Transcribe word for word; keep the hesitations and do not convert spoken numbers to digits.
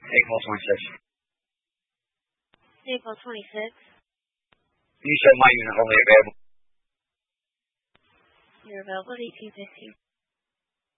April twenty-sixth. April twenty-sixth. You said my unit only available. You're available at eighteen fifteen.